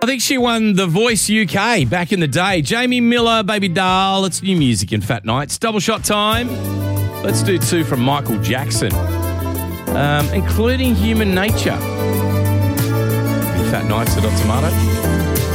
I think she won The Voice UK back in the day. Jamie Miller, Baby Doll. It's new music in Fat Nights. Double shot time. Let's do 2 from Michael Jackson, including Human Nature. Fat Nights at Tomato.